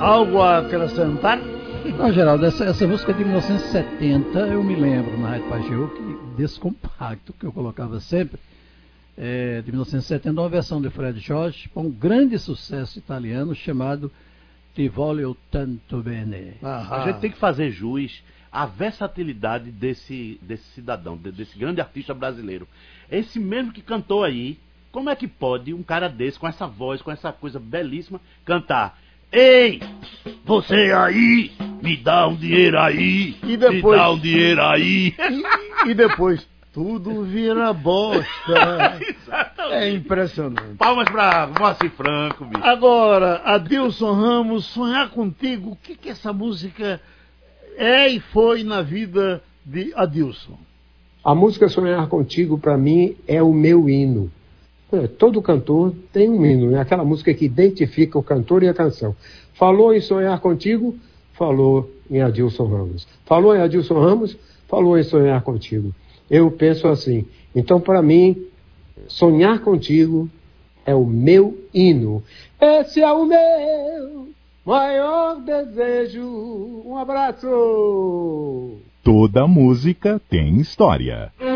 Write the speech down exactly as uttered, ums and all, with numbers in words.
Algo a acrescentar? Não, Geraldo, essa, essa música de mil novecentos e setenta, eu me lembro na Rádio Pageu, que desse compacto que eu colocava sempre, é, de mil novecentos e setenta, uma versão de Fred Jorge, um grande sucesso italiano chamado Ti voglio tanto bene. Aham. A gente tem que fazer jus à versatilidade desse, desse cidadão, desse grande artista brasileiro. Esse mesmo que cantou aí, como é que pode um cara desse, com essa voz, com essa coisa belíssima, cantar: ei, você aí, me dá um dinheiro aí, e depois, me dá um dinheiro aí. E, e depois, tudo vira bosta. É impressionante. Palmas pra Moacir Franco, bicho. Agora, Adilson Ramos, Sonhar Contigo, o que que essa música é e foi na vida de Adilson? A música Sonhar Contigo, para mim, é o meu hino. Todo cantor tem um hino, né? Aquela música que identifica o cantor e a canção. Falou em Sonhar Contigo, falou em Adilson Ramos. Falou em Adilson Ramos, falou em Sonhar Contigo. Eu penso assim. Então, para mim, Sonhar Contigo é o meu hino. Esse é o meu maior desejo. Um abraço! Toda música tem história.